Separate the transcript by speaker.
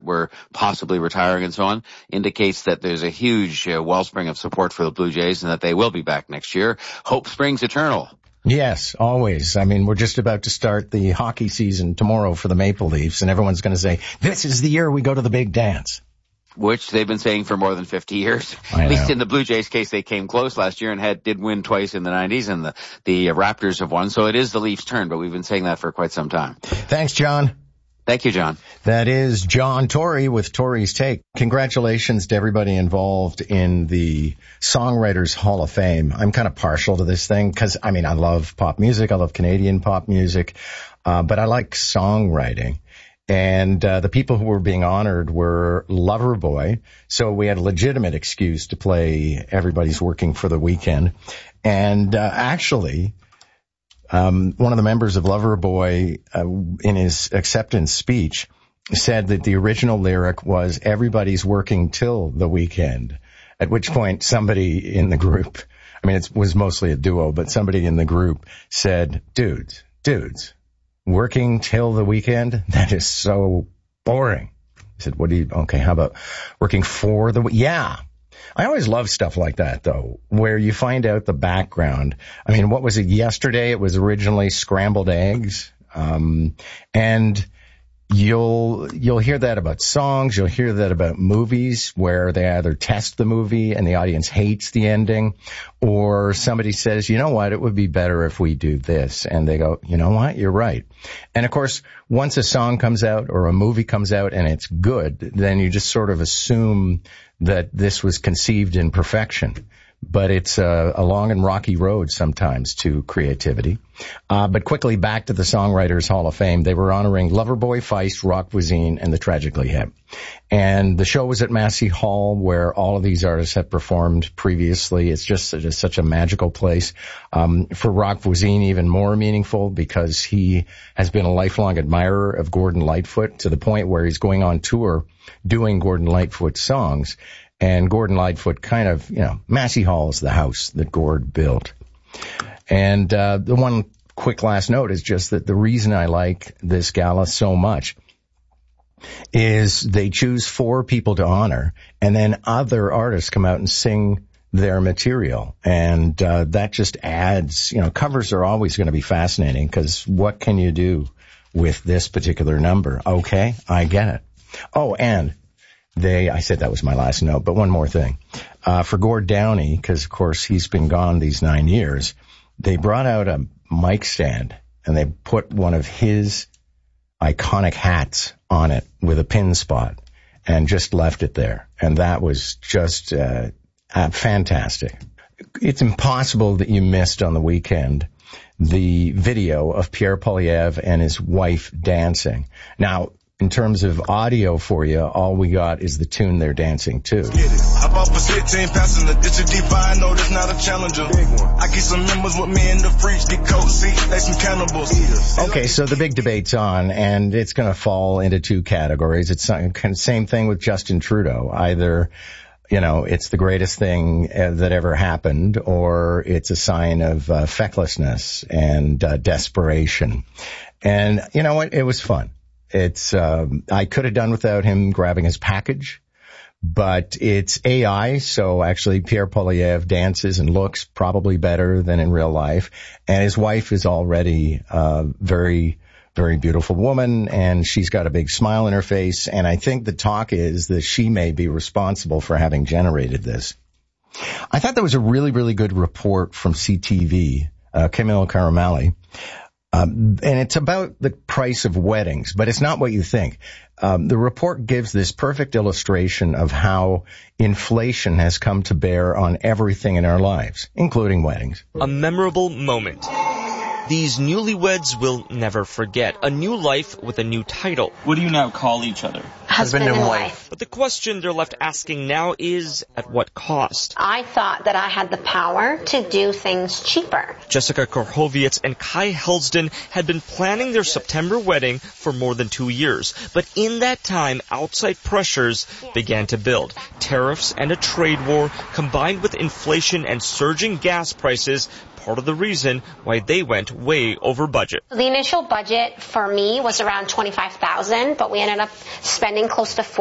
Speaker 1: were possibly retiring and so on, indicates that there's a huge wellspring of support for the Blue Jays and that they will be back next year. Hope springs eternal.
Speaker 2: Yes, always. I mean, we're just about to start the hockey season tomorrow for the Maple Leafs, and everyone's going to say, this is the year we go to the big dance.
Speaker 1: Which they've been saying for more than 50 years. At least in the Blue Jays case, they came close last year and did win twice in the 90s, and the Raptors have won. So it is the Leafs' turn, but we've been saying that for quite some time.
Speaker 2: Thanks, John.
Speaker 1: Thank you, John.
Speaker 2: That is John Tory with Tory's Take. Congratulations to everybody involved in the Songwriters Hall of Fame. I'm kind of partial to this thing because, I mean, I love pop music. I love Canadian pop music. But I like songwriting. And the people who were being honored were Loverboy. So we had a legitimate excuse to play Everybody's Working for the Weekend. And actually, one of the members of Loverboy, in his acceptance speech, said that the original lyric was "Everybody's working till the weekend." At which point, somebody in the group, I mean, it was mostly a duo, but somebody in the group said, "Dudes, working till the weekend? That is so boring." I said, okay, how about working for the, yeah. I always love stuff like that, though, where you find out the background. I mean, what was it yesterday? It was originally scrambled eggs. And you'll hear that about songs. You'll hear that about movies where they either test the movie and the audience hates the ending, or somebody says, you know what, it would be better if we do this. And they go, you know what, you're right. And of course, once a song comes out or a movie comes out and it's good, then you just sort of assume that this was conceived in perfection. But it's a long and rocky road sometimes to creativity. But quickly back to the Songwriters Hall of Fame. They were honoring Loverboy, Feist, Rock Voisine, and the Tragically Hip. And the show was at Massey Hall, where all of these artists had performed previously. It's just such a magical place. For Rock Voisine, even more meaningful because he has been a lifelong admirer of Gordon Lightfoot to the point where he's going on tour doing Gordon Lightfoot songs. And Gordon Lightfoot kind of, Massey Hall is the house that Gord built. And the one quick last note is just that the reason I like this gala so much is they choose 4 people to honor, and then other artists come out and sing their material. And that just adds, covers are always going to be fascinating because what can you do with this particular number? Okay, I get it. Oh, and I said that was my last note, but one more thing. For Gord Downie, because of course he's been gone these 9 years, they brought out a mic stand and they put one of his iconic hats on it with a pin spot and just left it there. And that was just fantastic. It's impossible that you missed on the weekend the video of Pierre Poilievre and his wife dancing. Now, in terms of audio for you, all we got is the tune they're dancing to. I bought for 16 passenger, it's a D5, no, that's not a Challenger. I get some members with me in the fridge, get cold seats, they some cannibals. Okay, so the big debate's on, and it's going to fall into 2 categories. It's the same thing with Justin Trudeau. Either, it's the greatest thing that ever happened, or it's a sign of fecklessness and desperation. And you know what? It was fun. I could have done without him grabbing his package, but it's AI. So actually Pierre Poilievre dances and looks probably better than in real life. And his wife is already a very, very beautiful woman, and she's got a big smile on her face. And I think the talk is that she may be responsible for having generated this. I thought that was a really, really good report from CTV, Camille Caramali. And it's about the price of weddings, but it's not what you think. The report gives this perfect illustration of how inflation has come to bear on everything in our lives, including weddings.
Speaker 3: A memorable moment. These newlyweds will never forget. A new life with a new title.
Speaker 4: What do you now call each other?
Speaker 5: Husband and wife.
Speaker 3: But the question they're left asking now is, at what cost?
Speaker 5: I thought that I had the power to do things cheaper.
Speaker 3: Jessica Korhovietz and Kai Helsden had been planning their September wedding for more than 2 years. But in that time, outside pressures began to build. Tariffs and a trade war, combined with inflation and surging gas prices, part of the reason why they went way over budget.
Speaker 5: The initial budget for me was around $25,000, but we ended up spending close to